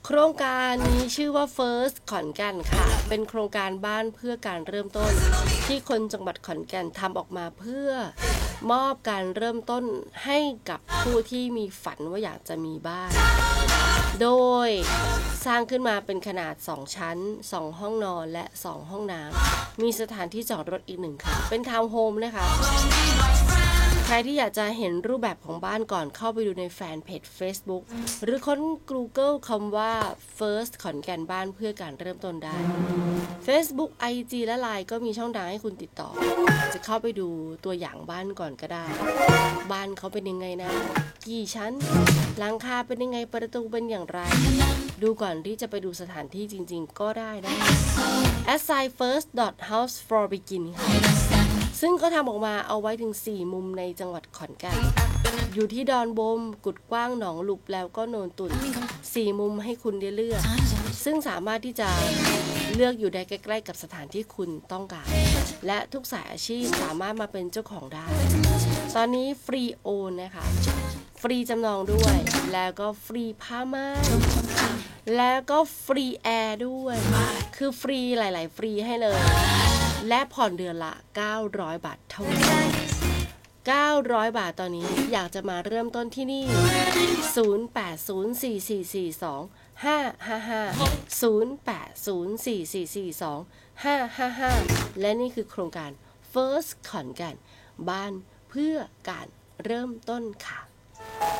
โครงการนี้ชื่อว่า First ขอนแก่นค่ะเป็นโครงการบ้านเพื่อการเริ่มต้นที่คนจังหวัดขอนแก่นทำออกมาเพื่อมอบการเริ่มต้นให้กับผู้ที่มีฝันว่าอยากจะมีบ้านโดยสร้างขึ้นมาเป็นขนาด2ชั้น2ห้องนอนและ2ห้องน้ำมีสถานที่จอดรถอีก1ค่ะเป็นทาวน์โฮมนะคะใครที่อยากจะเห็นรูปแบบของบ้านก่อนเข้าไปดูในแฟนเพจ Facebook หรือค้น Google คำว่า First ขอนแก่นบ้านเพื่อการเริ่มต้นได้ Facebook IG และ LINE ก็มีช่องทางให้คุณติดต่อจะเข้าไปดูตัวอย่างบ้านก่อนก็ได้บ้านเขาเป็นยังไงนะกี่ชั้นหลังคาเป็นยังไงประตูเป็นอย่างไรดูก่อนที่จะไปดูสถานที่จริงๆก็ได้นะ assign first.house4begin ค่ะซึ่งก็ทำออกมาเอาไว้ถึง4มุมในจังหวัดขอนแก่นอยู่ที่ดอนบมกุดกว้างหนองหลุบแล้วก็โนนตุ่น4มุมให้คุณได้เลือกซึ่งสามารถที่จะเลือกอยู่ได้ใกล้ๆกับสถานที่คุณต้องการและทุกสายอาชีพสามารถมาเป็นเจ้าของได้ตอนนี้ฟรีโอนนะคะฟรีจำนองด้วยแล้วก็ฟรีผ้าม่านแล้วก็ฟรีแอร์ด้วยคือฟรีหลายๆฟรีให้เลยและผ่อนเดือนละ900 บาทเท่านั้น900 บาทตอนนี้อยากจะมาเริ่มต้นที่นี่0804442555 และนี่คือโครงการ First ขอนแก่นบ้านเพื่อการเริ่มต้นค่ะ